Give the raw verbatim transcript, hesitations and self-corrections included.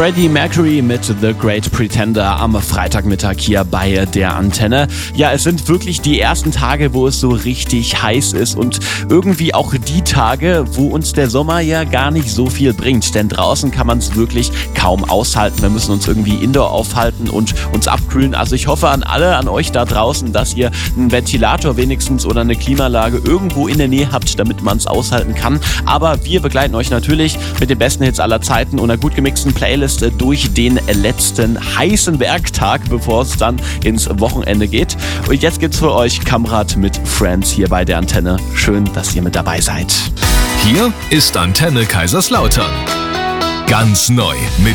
Freddie Mercury mit The Great Pretender am Freitagmittag hier bei der Antenne. Ja, es sind wirklich die ersten Tage, wo es so richtig heiß ist und irgendwie auch die Tage, wo uns der Sommer ja gar nicht so viel bringt, denn draußen kann man es wirklich kaum aushalten. Wir müssen uns irgendwie indoor aufhalten und uns abkühlen. Also ich hoffe an alle, an euch da draußen, dass ihr einen Ventilator wenigstens oder eine Klimaanlage irgendwo in der Nähe habt, damit man es aushalten kann. Aber wir begleiten euch natürlich mit den besten Hits aller Zeiten und einer gut gemixten Playlist durch den letzten heißen Werktag, bevor es dann ins Wochenende geht. Und jetzt gibt's für euch Kamrat mit Friends hier bei der Antenne. Schön, dass ihr mit dabei seid. Hier ist Antenne Kaiserslautern. Ganz neu mit